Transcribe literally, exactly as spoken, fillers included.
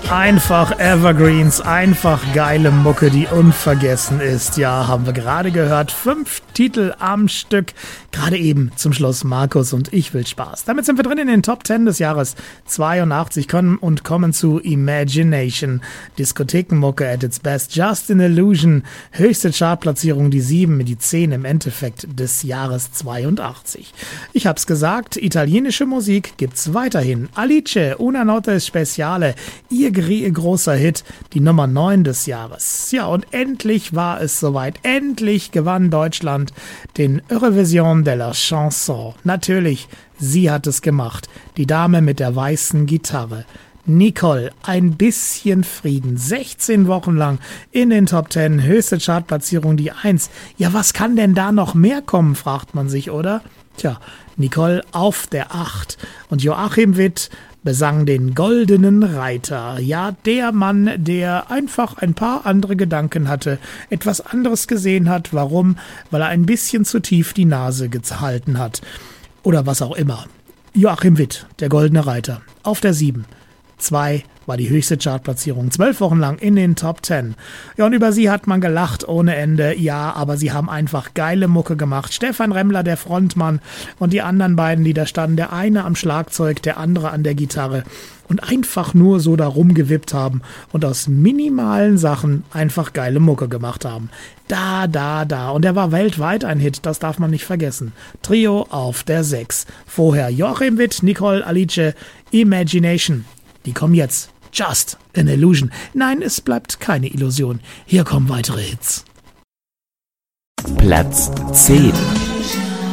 Einfach Evergreens, einfach geile Mucke, die unvergessen ist. Ja, haben wir gerade gehört. Fünf Titel am Stück. Gerade eben zum Schluss Markus und ich will Spaß. Damit sind wir drin in den Top Ten des Jahres zweiundachtzig und kommen zu Imagination. Diskothekenmucke at its best. Just an Illusion. Höchste Chartplatzierung die sieben, die zehn im Endeffekt des Jahres zweiundachtzig. Ich hab's gesagt, italienische Musik gibt's weiterhin. Alice, Una Notte Speciale. Ihr großer Hit, die Nummer neun des Jahres. Ja, und endlich war es soweit. Endlich gewann Deutschland den Eurovision de la Chanson. Natürlich, sie hat es gemacht. Die Dame mit der weißen Gitarre. Nicole, ein bisschen Frieden. sechzehn Wochen lang in den Top Ten, höchste Chartplatzierung die eins. Ja, was kann denn da noch mehr kommen, fragt man sich, oder? Tja, Nicole auf der acht. Und Joachim Witt besang den Goldenen Reiter. Ja, der Mann, der einfach ein paar andere Gedanken hatte, etwas anderes gesehen hat. Warum? Weil er ein bisschen zu tief die Nase gehalten hat. Oder was auch immer. Joachim Witt, der Goldene Reiter, auf der sieben. zwei war die höchste Chartplatzierung, zwölf Wochen lang in den Top Ten. Ja, und über sie hat man gelacht ohne Ende. Ja, aber sie haben einfach geile Mucke gemacht. Stefan Remmler, der Frontmann, und die anderen beiden, die da standen, der eine am Schlagzeug, der andere an der Gitarre, und einfach nur so da rumgewippt haben und aus minimalen Sachen einfach geile Mucke gemacht haben. Da, da, da. Und er war weltweit ein Hit, das darf man nicht vergessen. Trio auf der sechs. Vorher Joachim Witt, Nicole, Alice, Imagination. Die kommen jetzt. Just an Illusion. Nein, es bleibt keine Illusion. Hier kommen weitere Hits. Platz zehn.